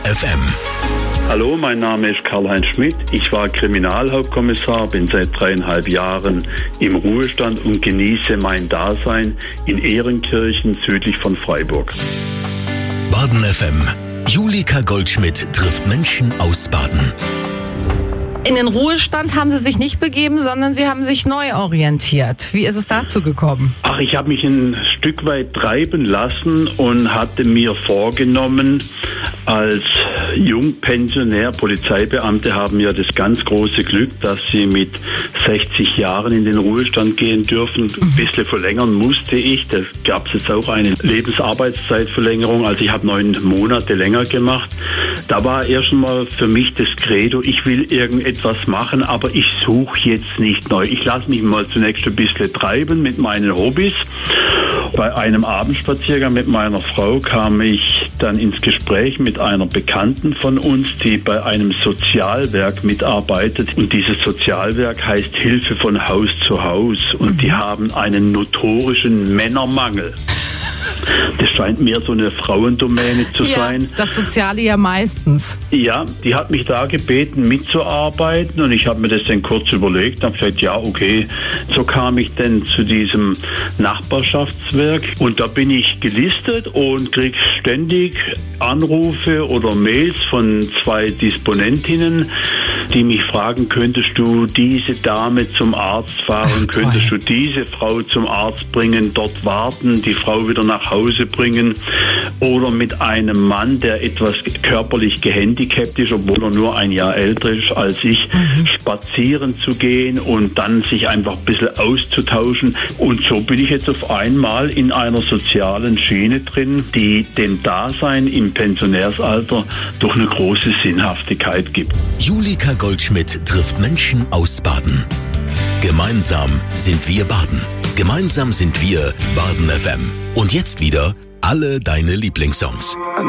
FM. Hallo, mein Name ist Karl-Heinz Schmidt. Ich war Kriminalhauptkommissar, bin seit 3,5 Jahren im Ruhestand und genieße mein Dasein in Ehrenkirchen südlich von Freiburg. Baden FM. Julika Goldschmidt trifft Menschen aus Baden. In den Ruhestand haben Sie sich nicht begeben, sondern Sie haben sich neu orientiert. Wie ist es dazu gekommen? Ach, ich habe mich ein Stück weit treiben lassen und hatte mir vorgenommen, als Jungpensionär, Polizeibeamte haben ja das ganz große Glück, dass sie mit 60 Jahren in den Ruhestand gehen dürfen. Ein bisschen verlängern musste ich. Da gab es jetzt auch eine Lebensarbeitszeitverlängerung. Also ich habe 9 Monate länger gemacht. Da war erst einmal für mich das Credo, ich will irgendetwas machen, aber ich suche jetzt nicht neu. Ich lasse mich mal zunächst ein bisschen treiben mit meinen Hobbys. Bei einem Abendspaziergang mit meiner Frau kam ich dann ins Gespräch mit einer Bekannten von uns, die bei einem Sozialwerk mitarbeitet. Und dieses Sozialwerk heißt Hilfe von Haus zu Haus. Und die haben einen notorischen Männermangel. Das scheint mehr so eine Frauendomäne zu sein. Das Soziale ja meistens. Ja, die hat mich da gebeten, mitzuarbeiten und ich habe mir das dann kurz überlegt und habe gesagt, ja, okay. So kam ich dann zu diesem Nachbarschaftswerk und da bin ich gelistet und kriege ständig Anrufe oder Mails von 2 Disponentinnen, die mich fragen, könntest du diese Dame zum Arzt fahren, könntest du diese Frau zum Arzt bringen, dort warten, die Frau wieder nach Hause bringen oder mit einem Mann, der etwas körperlich gehandicapt ist, obwohl er nur ein Jahr älter ist als ich, spazieren zu gehen und dann sich einfach ein bisschen auszutauschen. Und so bin ich jetzt auf einmal in einer sozialen Schiene drin, die dem Dasein im Pensionärsalter doch eine große Sinnhaftigkeit gibt. Julika Goldschmidt trifft Menschen aus Baden. Gemeinsam sind wir Baden. Gemeinsam sind wir Baden FM. Und jetzt wieder alle deine Lieblingssongs.